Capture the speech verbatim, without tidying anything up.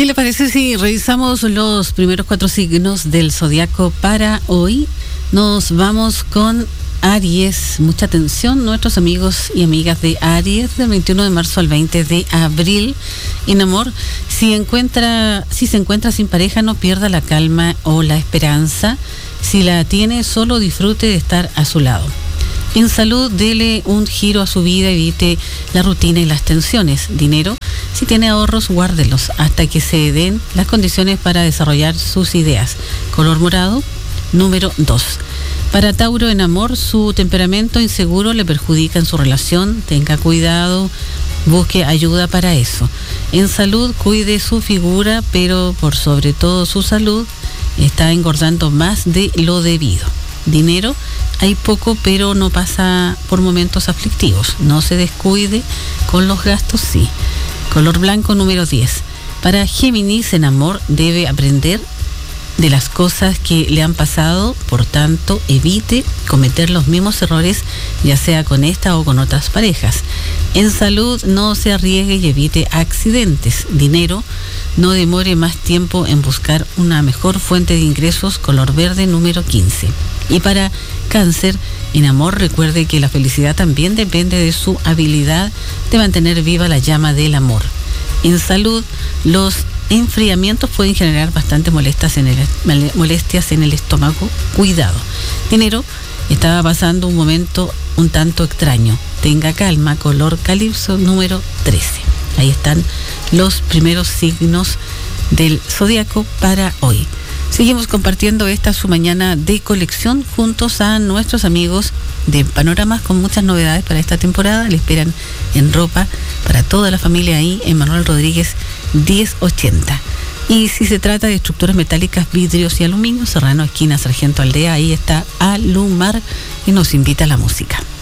¿Qué le parece si revisamos los primeros cuatro signos del zodiaco para hoy? Nos vamos con Aries. Mucha atención, nuestros amigos y amigas de Aries, del veintiuno de marzo al veinte de abril. En amor, si encuentra, si se encuentra sin pareja, no pierda la calma o la esperanza. Si la tiene, solo disfrute de estar a su lado. En salud, dele un giro a su vida, evite la rutina y las tensiones. Dinero, si tiene ahorros, guárdelos hasta que se den las condiciones para desarrollar sus ideas. Color morado, número dos. Para Tauro, en amor, su temperamento inseguro le perjudica en su relación. Tenga cuidado, busque ayuda para eso. En salud, cuide su figura, pero por sobre todo su salud, está engordando más de lo debido. Dinero, hay poco, pero no pasa por momentos aflictivos. No se descuide con los gastos, sí. Color blanco, número diez. Para Géminis, en amor, debe aprender de las cosas que le han pasado, por tanto, evite cometer los mismos errores, ya sea con esta o con otras parejas. En salud, no se arriesgue y evite accidentes. Dinero, no demore más tiempo en buscar una mejor fuente de ingresos. Color verde, número quince. Y para Cáncer, en amor, recuerde que la felicidad también depende de su habilidad de mantener viva la llama del amor. En salud, los enfriamientos pueden generar bastantes molestias en el, molestias en el estómago. Cuidado. Dinero, estaba pasando un momento un tanto extraño. Tenga calma. Color calipso, número trece. Ahí están los primeros signos del zodiaco para hoy. Seguimos compartiendo esta su mañana de colección juntos a nuestros amigos de Panoramas, con muchas novedades para esta temporada. Le esperan en ropa para toda la familia ahí en Manuel Rodríguez diez ochenta. Y si se trata de estructuras metálicas, vidrios y aluminio, Serrano, esquina Sargento Aldea, ahí está Alumar y nos invita a la música.